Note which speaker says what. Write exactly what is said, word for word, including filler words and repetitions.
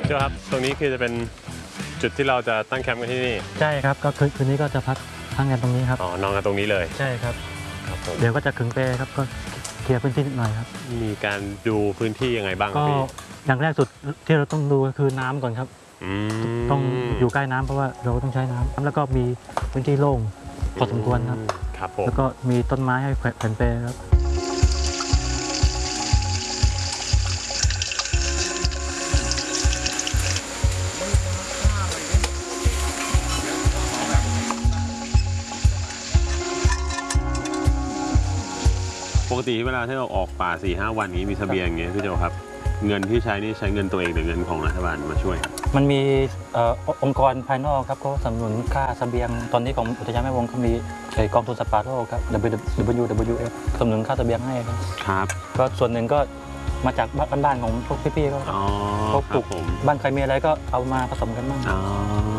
Speaker 1: เจ้าครับตรงนี้คือจะเป็นจุดที่เราจะตั้งแคมป์กันที่นี่
Speaker 2: ใช่ครับก็คืนคืนนี้ก็จะพักพักกันตรงนี้ครับ
Speaker 1: อ๋อนอนกันตรงนี้เลย
Speaker 2: ใช่ครับ
Speaker 1: ครับผม
Speaker 2: เดี๋ยวก็จะขึงเปครับก็เคลียร์พื้นที่นิดหน่อยครับ
Speaker 1: มีการดูพื้นที่ยังไงบ้างครั
Speaker 2: ก็
Speaker 1: บพี่
Speaker 2: อย่างแรกสุดที่เราต้องดูก็คือน้ำก่อนครับต้องอยู่ใกล้น้ำเพราะว่าเราต้องใช้น้ำแล้วก็มีพื้นที่โล่งพอสมควรครับ
Speaker 1: ครับผม
Speaker 2: แล้วก็มีต้นไม้ให้แขวนเปครับ
Speaker 1: ปกติเวลาที่เราออกป่า สี่ห้า วันนี้มีเสบียงอย่างเงี้ยพี่โจครับเงินที่ใช้นี่ใช้เงินตัวเองหรือเงินของรัฐบาลมาช่วยครับ
Speaker 2: มันมีองค์กรภายนอกครับเขาสนับสนุนค่าเสบียงตอนนี้ของอุทยานแม่วงก็มีกองทุนสัตว์ป่าโลกครับ ดับเบิลยู ดับเบิลยู เอฟ สนับสนุนค่าเสบียงให้ครับ
Speaker 1: ครับ
Speaker 2: ก็ส่วนหนึ่งก็มาจากบ้านๆของพวกพี่ๆก็
Speaker 1: อ๋อ
Speaker 2: เขาปลูกบ้านใครมีอะไรก็เอามาผสมกันบ้าง